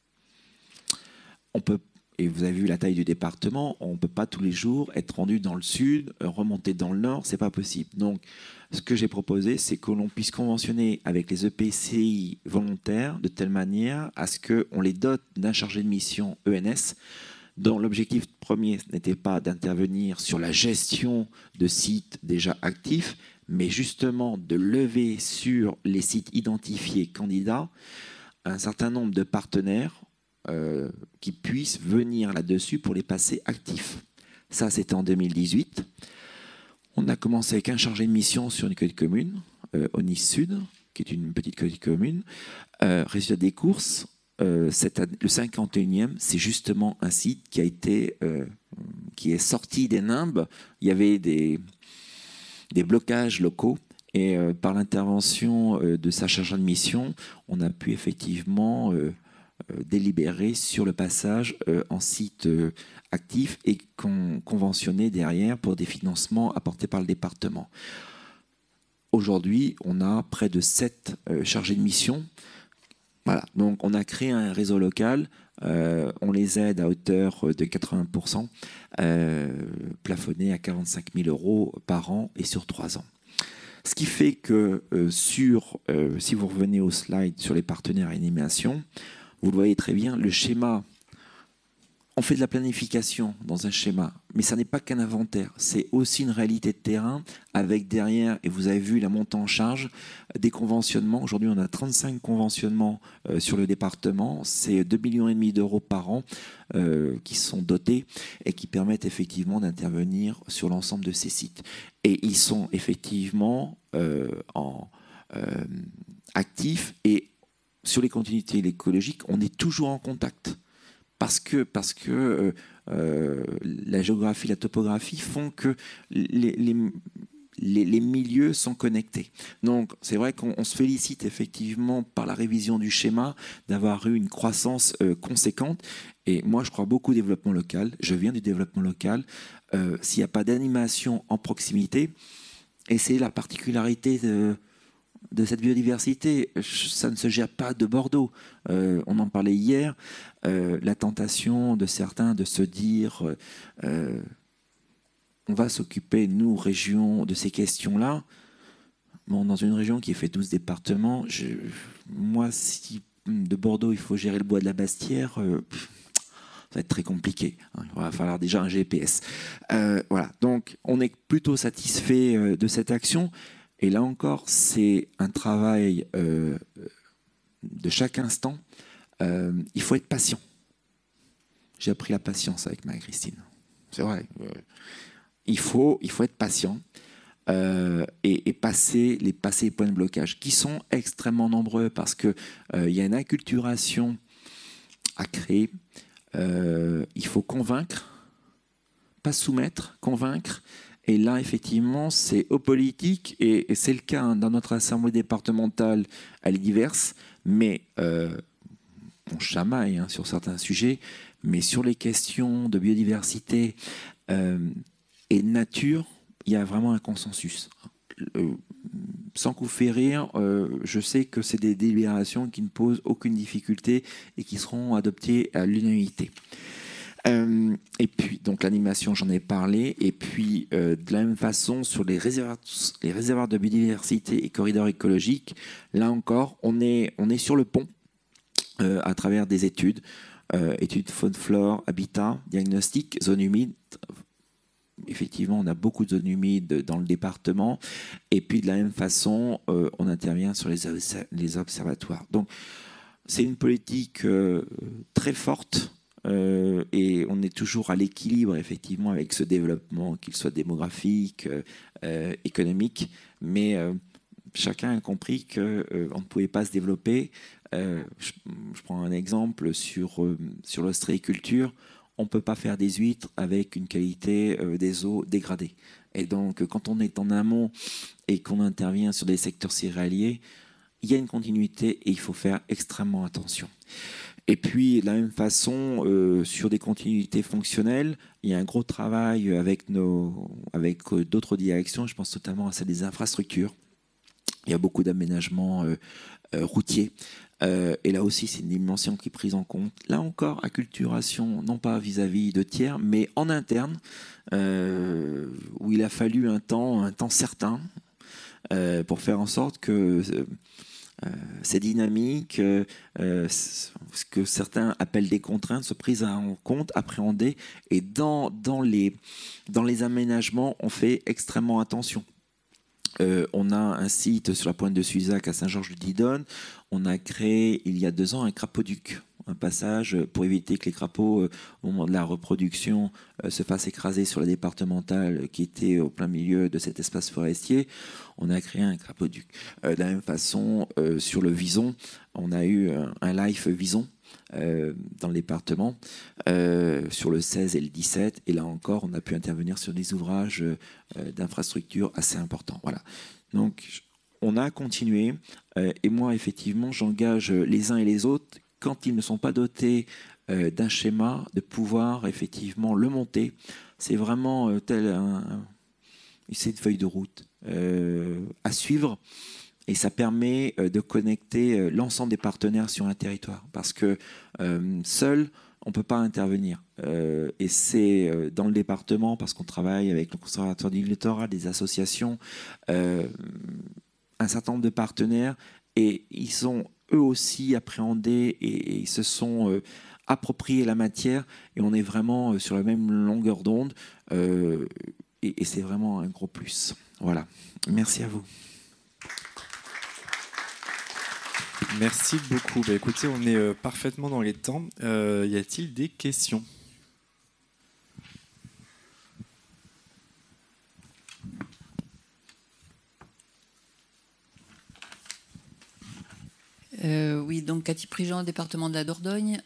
On peut, et vous avez vu la taille du département, on ne peut pas tous les jours être rendu dans le sud, remonter dans le nord, c'est pas possible. Donc, ce que j'ai proposé, c'est que l'on puisse conventionner avec les EPCI volontaires de telle manière à ce qu'on les dote d'un chargé de mission ENS, dont l'objectif premier n'était pas d'intervenir sur la gestion de sites déjà actifs, mais justement de lever sur les sites identifiés candidats un certain nombre de partenaires qui puissent venir là-dessus pour les passer actifs. Ça, c'était en 2018. On a commencé avec un chargé de mission sur une communauté commune, au Nice Sud, qui est une petite communauté commune. Résultat des courses, le 51e, c'est justement un site qui a été, qui est sorti des nimbes. Il y avait des blocages locaux et par l'intervention de sa chargée de mission, on a pu effectivement délibérer sur le passage en site actif et conventionné derrière pour des financements apportés par le département. Aujourd'hui, on a près de 7 chargés de mission. Voilà, donc on a créé un réseau local, on les aide à hauteur de 80%, plafonné à 45 000 € par an et sur 3 ans. Ce qui fait que si vous revenez au slide sur les partenaires animation, vous le voyez très bien, le schéma, on fait de la planification dans un schéma, mais ça n'est pas qu'un inventaire, c'est aussi une réalité de terrain avec derrière, et vous avez vu la montée en charge, des conventionnements. Aujourd'hui, on a 35 conventionnements sur le département, c'est 2,5 millions d'euros par an qui sont dotés et qui permettent effectivement d'intervenir sur l'ensemble de ces sites. Et ils sont effectivement actifs et sur les continuités écologiques, on est toujours en contact. Parce que la géographie, la topographie font que les les milieux sont connectés. Donc, c'est vrai qu'on se félicite effectivement par la révision du schéma d'avoir eu une croissance conséquente. Et moi, je crois beaucoup au développement local. Je viens du développement local. S'il n'y a pas d'animation en proximité, et c'est la particularité de cette biodiversité, ça ne se gère pas de Bordeaux. On en parlait hier, la tentation de certains de se dire on va s'occuper, nous, région, de ces questions-là. Bon, dans une région qui fait 12 départements, moi, si de Bordeaux, il faut gérer le bois de la Bastière, ça va être très compliqué. Il va falloir déjà un GPS. Voilà. Donc, on est plutôt satisfait de cette action. Et là encore, c'est un travail de chaque instant. Il faut être patient. J'ai appris la patience avec Marie-Christine. C'est vrai. Il faut être patient et passer les points de blocage, qui sont extrêmement nombreux, parce qu'il y a une acculturation à créer. Il faut convaincre, pas soumettre, convaincre. Et là, effectivement, c'est aux politiques, et c'est le cas dans notre assemblée départementale, elle est diverse, mais on chamaille sur certains sujets, mais sur les questions de biodiversité et de nature, il y a vraiment un consensus. Sans coup faire rire, je sais que c'est des délibérations qui ne posent aucune difficulté et qui seront adoptées à l'unanimité. Et puis, donc l'animation, j'en ai parlé. Et puis, de la même façon, sur les réservoirs de biodiversité et corridors écologiques, là encore, on est sur le pont à travers des études faune-flore, habitat, diagnostic, zone humide. Effectivement, on a beaucoup de zones humides dans le département. Et puis, de la même façon, on intervient sur les observatoires. Donc, c'est une politique très forte. Et on est toujours à l'équilibre, effectivement, avec ce développement, qu'il soit démographique, économique. Mais chacun a compris qu'on ne pouvait pas se développer. Je prends un exemple sur l'ostréiculture. On ne peut pas faire des huîtres avec une qualité des eaux dégradée. Et donc, quand on est en amont et qu'on intervient sur des secteurs céréaliers, il y a une continuité et il faut faire extrêmement attention. Et puis, de la même façon, sur des continuités fonctionnelles, il y a un gros travail avec d'autres directions. Je pense notamment à celle des infrastructures. Il y a beaucoup d'aménagements routiers. Et là aussi, c'est une dimension qui est prise en compte. Là encore, acculturation, non pas vis-à-vis de tiers, mais en interne, où il a fallu un temps certain pour faire en sorte que ces dynamiques, ce que certains appellent des contraintes, soient prises en compte, appréhendées. Et dans les aménagements, on fait extrêmement attention. On a un site sur la pointe de Suzac à Saint-Georges-du-Didonne. On a créé il y a 2 ans un crapauduc, un passage pour éviter que les crapauds, au moment de la reproduction, se fassent écraser sur la départementale qui était au plein milieu de cet espace forestier. On a créé un crapauduc. De la même façon, sur le Vison, on a eu un life Vison dans le département, sur le 16 et le 17. Et là encore, on a pu intervenir sur des ouvrages d'infrastructures assez importants. Voilà. Donc, on a continué. Et moi, effectivement, j'engage les uns et les autres, quand ils ne sont pas dotés d'un schéma, de pouvoir effectivement le monter. C'est vraiment tel c'est une feuille de route à suivre. Et ça permet de connecter l'ensemble des partenaires sur un territoire. Parce que seul, on ne peut pas intervenir. Et c'est dans le département, parce qu'on travaille avec le Conservatoire du littoral, des associations, un certain nombre de partenaires, et ils sont eux aussi appréhendés et ils se sont appropriés la matière, et on est vraiment sur la même longueur d'onde, et c'est vraiment un gros plus. Voilà. Merci à vous. Merci beaucoup. Bah, écoutez, on est parfaitement dans les temps. Y a-t-il des questions ? Oui, donc Cathy Prigent, département de la Dordogne.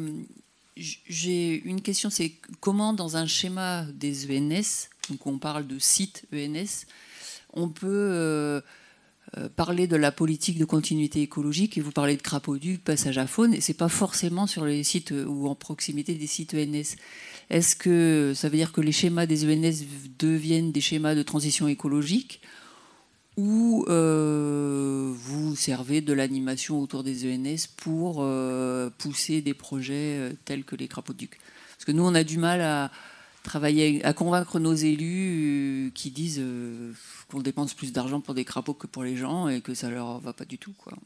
J'ai une question, c'est comment dans un schéma des ENS, donc on parle de sites ENS, on peut parler de la politique de continuité écologique et vous parlez de crapauduc, passage à faune, et c'est pas forcément sur les sites ou en proximité des sites ENS. Est-ce que ça veut dire que les schémas des ENS deviennent des schémas de transition écologique ou vous servez de l'animation autour des ENS pour pousser des projets tels que les crapauducs? Parce que nous, on a du mal à travailler, à convaincre nos élus qui disent qu'on dépense plus d'argent pour des crapauds que pour les gens et que ça leur va pas du tout, quoi.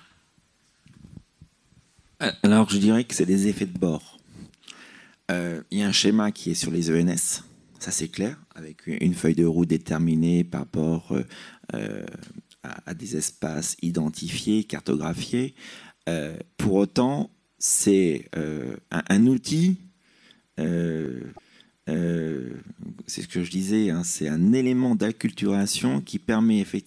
Alors, je dirais que c'est des effets de bord. Il y a un schéma qui est sur les ENS, ça c'est clair, avec une feuille de route déterminée par rapport à des espaces identifiés, cartographiés. Pour autant, c'est un outil, c'est ce que je disais, hein, c'est un élément d'acculturation qui permet effectivement